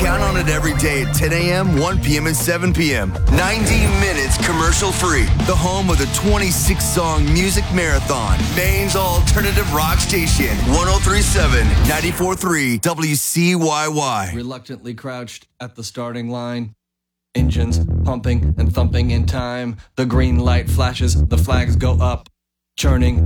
Count on it every day at 10 a.m., 1 p.m., and 7 p.m. 90 minutes commercial-free. The home of the 26-song music marathon. Maine's alternative rock station. 103.7, 94.3 WCYY. Reluctantly crouched at the starting line. Engines pumping and thumping in time. The green light flashes, the flags go up. Churning